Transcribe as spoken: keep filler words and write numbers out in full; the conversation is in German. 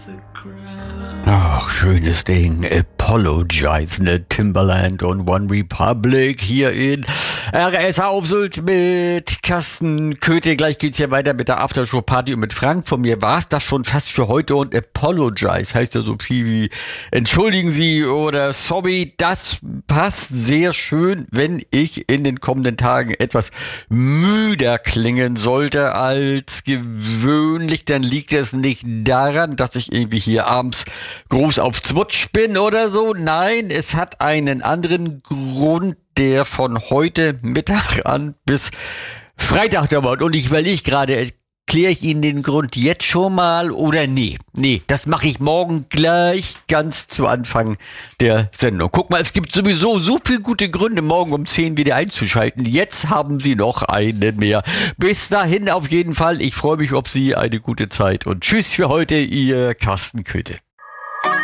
Ach, schönes Ding. Apologize, ne? Timbaland und One Republic hier in R S H auf Sylt mit Carsten Köthe. Gleich geht's ja weiter mit der Aftershow-Party und mit Frank. Von mir war's das schon fast für heute, und Apologize heißt ja so viel wie entschuldigen Sie oder sorry. Das passt sehr schön, wenn ich in den kommenden Tagen etwas müder klingen sollte als gewöhnlich. Dann liegt es nicht daran, dass ich irgendwie hier abends groß auf Zwutsch bin oder so. Nein, es hat einen anderen Grund, der von heute Mittag an bis Freitag dauert. Und ich überlege gerade, erkläre ich Ihnen den Grund jetzt schon mal oder nee? Nee, das mache ich morgen gleich ganz zu Anfang der Sendung. Guck mal, es gibt sowieso so viele gute Gründe, morgen um zehn wieder einzuschalten. Jetzt haben Sie noch einen mehr. Bis dahin auf jeden Fall. Ich freue mich auf Sie. Eine gute Zeit und tschüss für heute, Ihr Carsten Köthe.